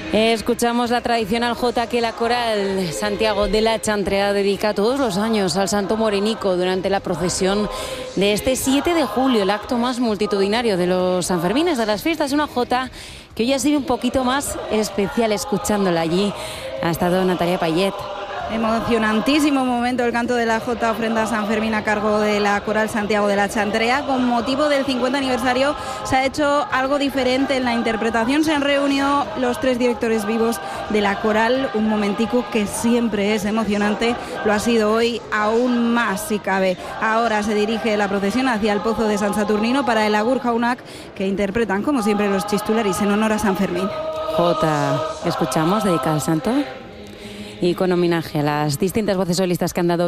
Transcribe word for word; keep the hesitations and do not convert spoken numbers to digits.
Escuchamos la tradicional jota que la coral Santiago de la Chantrea dedica todos los años al Santo Morenico durante la procesión de este siete de julio, el acto más multitudinario de los Sanfermines, de las fiestas. Una jota que hoy ha sido un poquito más especial. Escuchándola allí ha estado Natalia Payet. Emocionantísimo momento el canto de la Jota ofrenda a San Fermín a cargo de la coral Santiago de la Chantrea. Con motivo del cincuenta aniversario se ha hecho algo diferente en la interpretación. Se han reunido los tres directores vivos de la coral, un momentico que siempre es emocionante. Lo ha sido hoy aún más, si cabe. Ahora se dirige la procesión hacia el Pozo de San Saturnino para el Agur Jaunak, que interpretan como siempre los chistularis en honor a San Fermín. Jota, escuchamos, dedicada al santo y con homenaje a las distintas voces solistas que han dado